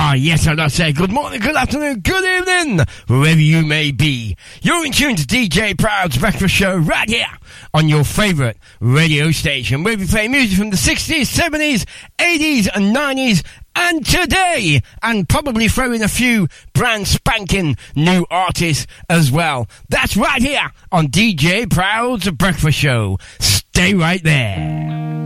Yes, I'd say good morning, good afternoon, good evening, wherever you may be. You're in tune to DJ Proud's Breakfast Show right here on your favourite radio station, where we play music from the 60s, 70s, 80s and 90s, and today, and probably throw in a few brand spanking new artists as well. That's right here on DJ Proud's Breakfast Show. Stay right there.